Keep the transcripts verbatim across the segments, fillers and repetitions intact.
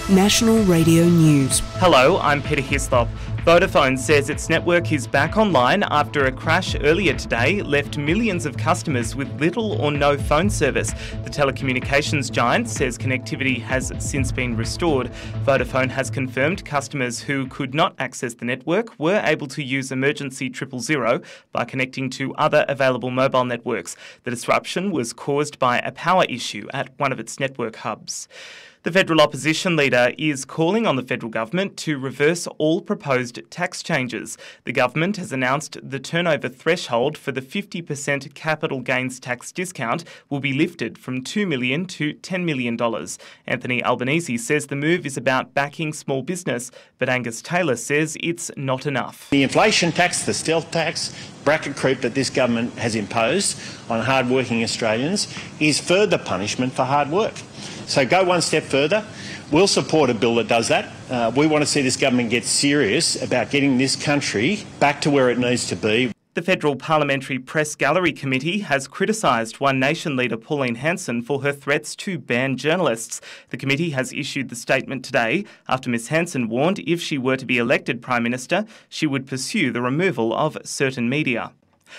National Radio News. Hello, I'm Peter Hislop. Vodafone says its network is back online after a crash earlier today left millions of customers with little or no phone service. The telecommunications giant says connectivity has since been restored. Vodafone has confirmed customers who could not access the network were able to use emergency triple zero by connecting to other available mobile networks. The disruption was caused by a power issue at one of its network hubs. The federal opposition leader is calling on the federal government to reverse all proposed tax changes. The government has announced the turnover threshold for the fifty percent capital gains tax discount will be lifted from two million dollars to ten million dollars. Anthony Albanese says the move is about backing small business, but Angus Taylor says it's not enough. The inflation tax, the stealth tax, bracket creep that this government has imposed on hard-working Australians is further punishment for hard work. So go one step further. We'll support a bill that does that. Uh, we want to see this government get serious about getting this country back to where it needs to be. The Federal Parliamentary Press Gallery Committee has criticised One Nation leader Pauline Hanson for her threats to ban journalists. The committee has issued the statement today after Miz Hanson warned if she were to be elected Prime Minister, she would pursue the removal of certain media.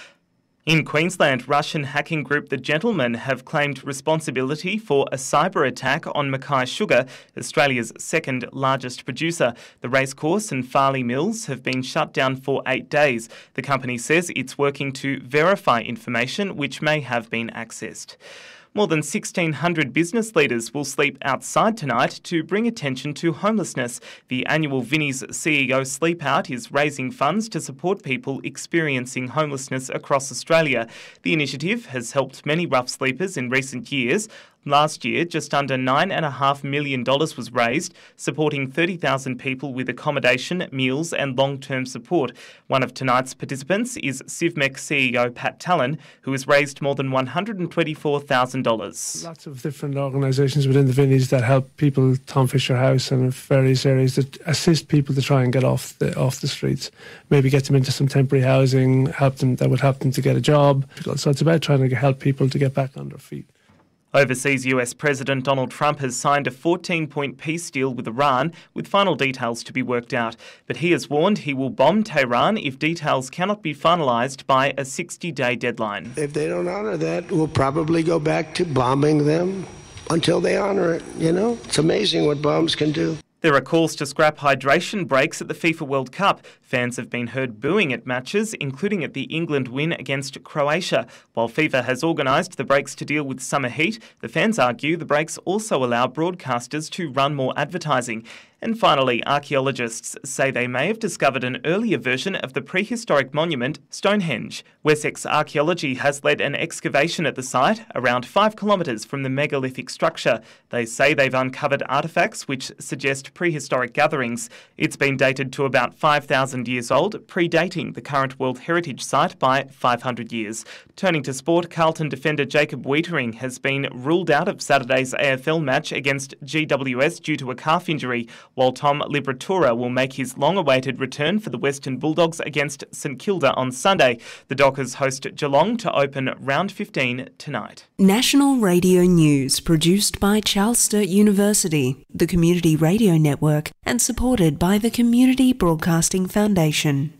In Queensland, Russian hacking group The Gentlemen have claimed responsibility for a cyber attack on Mackay Sugar, Australia's second largest producer. The racecourse and Farley Mills have been shut down for eight days. The company says it's working to verify information which may have been accessed. More than sixteen hundred business leaders will sleep outside tonight to bring attention to homelessness. The annual Vinnie's C E O Sleep Out is raising funds to support people experiencing homelessness across Australia. The initiative has helped many rough sleepers in recent years. Last year, just under nine point five million dollars was raised, supporting thirty thousand people with accommodation, meals and long-term support. One of tonight's participants is Civmec C E O Pat Talon, who has raised more than one hundred twenty-four thousand dollars. Lots of different organisations within the Vinnies that help people, Tom Fisher House and various areas that assist people to try and get off the off the streets, maybe get them into some temporary housing, help them that would help them to get a job. So it's about trying to help people to get back on their feet. Overseas U S President Donald Trump has signed a fourteen-point peace deal with Iran, with final details to be worked out. But he has warned he will bomb Tehran if details cannot be finalised by a sixty-day deadline. If they don't honour that, we'll probably go back to bombing them until they honour it, you know? It's amazing what bombs can do. There are calls to scrap hydration breaks at the FIFA World Cup. Fans have been heard booing at matches, including at the England win against Croatia. While FIFA has organised the breaks to deal with summer heat, the fans argue the breaks also allow broadcasters to run more advertising. And finally, archaeologists say they may have discovered an earlier version of the prehistoric monument Stonehenge. Wessex Archaeology has led an excavation at the site, around five kilometres from the megalithic structure. They say they've uncovered artefacts which suggest prehistoric gatherings. It's been dated to about five thousand years old, predating the current World Heritage Site by five hundred years. Turning to sport, Carlton defender Jacob Wiedering has been ruled out of Saturday's A F L match against G W S due to a calf injury, while Tom Liberatura will make his long-awaited return for the Western Bulldogs against St Kilda on Sunday. The Dockers host Geelong to open round fifteen tonight. National Radio News, produced by Charles Sturt University, the Community Radio Network, and supported by the Community Broadcasting Foundation.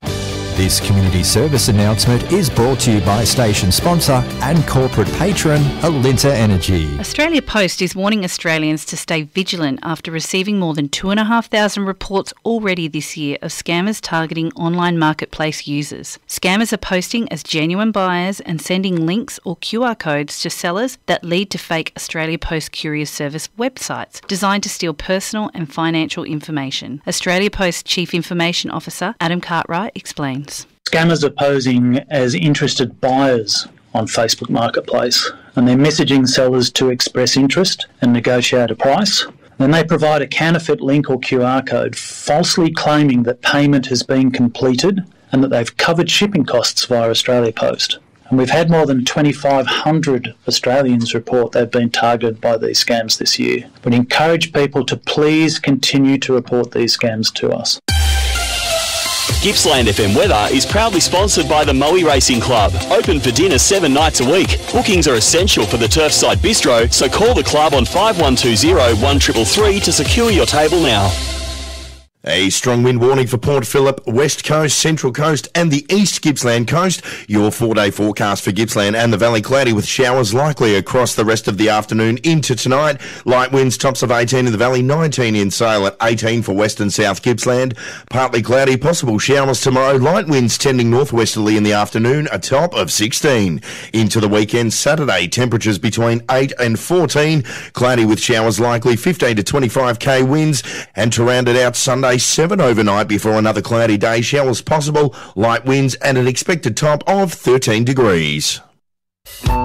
This community service announcement is brought to you by station sponsor and corporate patron Alinta Energy. Australia Post is warning Australians to stay vigilant after receiving more than two thousand five hundred reports already this year of scammers targeting online marketplace users. Scammers are posting as genuine buyers and sending links or Q R codes to sellers that lead to fake Australia Post Courier Service websites designed to steal personal and financial information. Australia Post Chief Information Officer Adam Cartwright explains. Scammers are posing as interested buyers on Facebook Marketplace, and they're messaging sellers to express interest and negotiate a price. Then they provide a counterfeit link or Q R code, falsely claiming that payment has been completed and that they've covered shipping costs via Australia Post. And we've had more than twenty-five hundred Australians report they've been targeted by these scams this year. We encourage people to please continue to report these scams to us. Gippsland F M weather is proudly sponsored by the Moe Racing Club. Open for dinner seven nights a week. Bookings are essential for the Turfside Bistro, so call the club on five one two zero, one three three three to secure your table now. A strong wind warning for Port Phillip, West Coast, Central Coast and the East Gippsland Coast. Your four-day forecast for Gippsland and the Valley cloudy with showers likely across the rest of the afternoon into tonight. Light winds, tops of eighteen in the Valley, nineteen in Sale at eighteen for West and South Gippsland. Partly cloudy, possible showers tomorrow. Light winds tending northwesterly in the afternoon, a top of sixteen. Into the weekend, Saturday, temperatures between eight and fourteen. Cloudy with showers likely, fifteen to twenty-five k winds. And to round it out, Sunday, seven overnight before another cloudy day. Showers possible, light winds and an expected top of thirteen degrees.